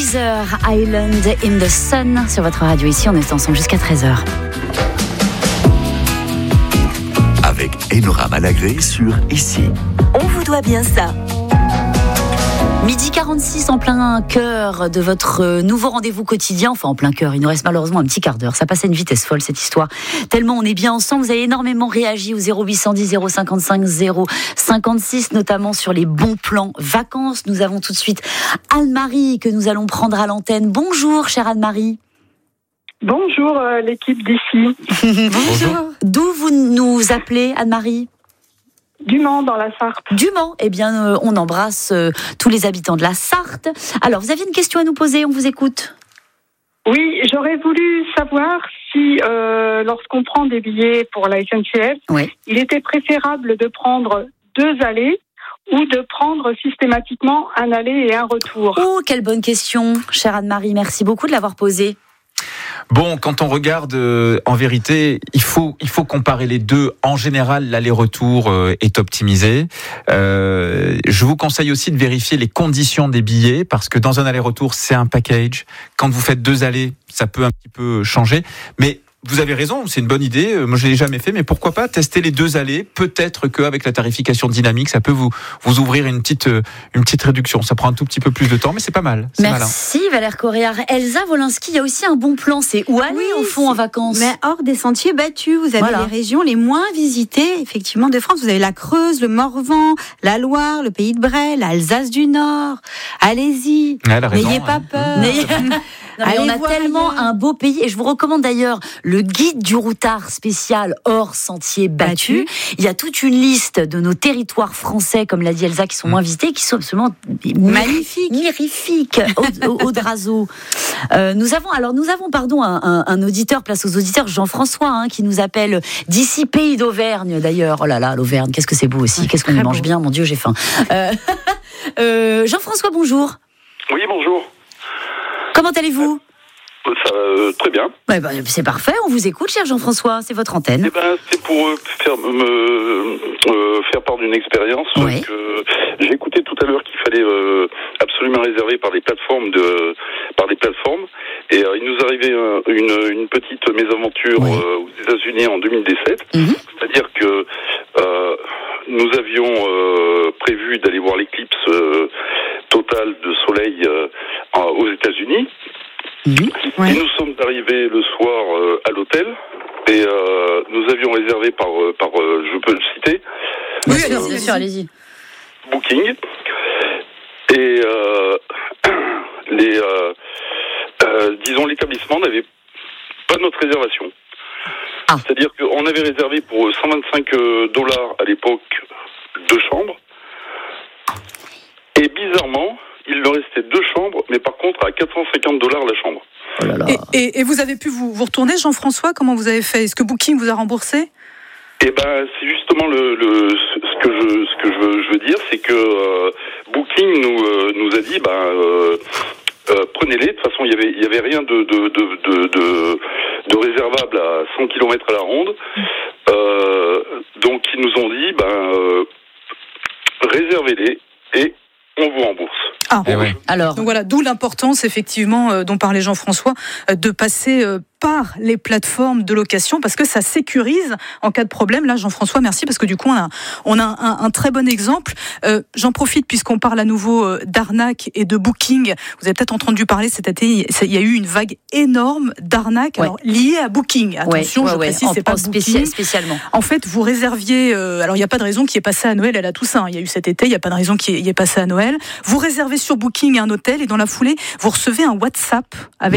Weezer, Island in the Sun sur votre radio. Ici, on est ensemble jusqu'à 13h. Avec Enora Malagré sur Ici. On vous doit bien ça. Midi 46 en plein cœur de votre nouveau rendez-vous quotidien. Enfin, en plein cœur, il nous reste malheureusement un petit quart d'heure. Ça passe à une vitesse folle, cette histoire. Tellement on est bien ensemble. Vous avez énormément réagi au 0810 055 056, notamment sur les bons plans vacances. Nous avons tout de suite Anne-Marie que nous allons prendre à l'antenne. Bonjour, chère Anne-Marie. Bonjour, l'équipe d'ici. Bonjour. D'où vous nous appelez, Anne-Marie ? Du Mans, dans la Sarthe. Du Mans, eh bien, on embrasse tous les habitants de la Sarthe. Alors, vous aviez une question à nous poser, on vous écoute. Oui, j'aurais voulu savoir si, lorsqu'on prend des billets pour la SNCF, Oui. il était préférable de prendre 2 allées ou de prendre systématiquement un aller et un retour. Oh, quelle bonne question, chère Anne-Marie. Merci beaucoup de l'avoir posée. Bon, quand on regarde, en vérité, il faut comparer les deux. En général, l'aller-retour est optimisé. Je vous conseille aussi de vérifier les conditions des billets, parce que dans un aller-retour, c'est un package. Quand vous faites 2 allers, ça peut un petit peu changer. Mais vous avez raison, c'est une bonne idée. Moi, je l'ai jamais fait, mais pourquoi pas tester les 2 allers. Peut-être qu'avec la tarification dynamique, ça peut vous ouvrir une petite réduction. Ça prend un tout petit peu plus de temps, mais c'est pas mal. C'est Merci, malin. Valère Correa. Elsa Wolinski, il y a aussi un bon plan. C'est où aller, au fond, en vacances. Mais hors des sentiers battus, vous avez les régions les moins visitées, effectivement, de France. Vous avez la Creuse, le Morvan, la Loire, le Pays de Bray, l'Alsace du Nord. Allez-y. N'ayez pas peur. Non, mais on a tellement un beau pays, et je vous recommande d'ailleurs le guide du routard spécial hors sentiers battus. Il y a toute une liste de nos territoires français, comme l'a dit Elsa, qui sont moins visités, qui sont absolument magnifiques. Audrazo. Nous avons un auditeur, place aux auditeurs, Jean-François, qui nous appelle d'ici Pays d'Auvergne d'ailleurs. Oh là là, l'Auvergne, qu'est-ce que c'est beau aussi, qu'est-ce qu'on y mange bien, mon Dieu, j'ai faim. Jean-François, bonjour. Oui, bonjour. Comment allez-vous ? Ça va très bien. C'est parfait, on vous écoute, cher Jean-François, c'est votre antenne. C'est pour faire part d'une expérience que j'ai écouté tout à l'heure qu'il fallait absolument réserver par des plateformes. Et il nous arrivait une petite mésaventure aux États-Unis en 2017. C'est-à-dire que nous avions prévu d'aller voir l'éclipse totale de soleil aux États-Unis. Et nous sommes arrivés le soir à l'hôtel et nous avions réservé par je peux le citer. Oui, bien sûr, allez-y. Booking. Et l'établissement n'avait pas notre réservation. C'est-à-dire qu'on avait réservé pour $125 à l'époque 2 chambres. Et bizarrement, il leur restait 2 chambres, mais par contre à $450 la chambre. Oh là là. Et vous avez pu vous retourner, Jean-François ? Comment vous avez fait ? Est-ce que Booking vous a remboursé ? C'est justement ce que je veux dire, c'est que Booking nous a dit prenez-les. De toute façon, il y avait rien de réservable à 100 km à la ronde. Donc ils nous ont dit réservez-les et on vous rembourse. Alors. Donc voilà, d'où l'importance effectivement dont parlait Jean-François de passer par les plateformes de location, parce que ça sécurise en cas de problème. Là, Jean-François, merci, parce que du coup, on a un très bon exemple. J'en profite, puisqu'on parle à nouveau d'arnaque et de booking. Vous avez peut-être entendu parler cet été, il y a eu une vague énorme d'arnaques liées à Booking. Attention, je précise, c'est pas Booking. Spécialement. En fait, vous réserviez... alors, il n'y a pas de raison qu'il y ait passé à Noël et à la Toussaint. Il y a eu cet été, il n'y a pas de raison qu'il y ait passé à Noël. Vous réservez sur Booking un hôtel et dans la foulée, vous recevez un WhatsApp avec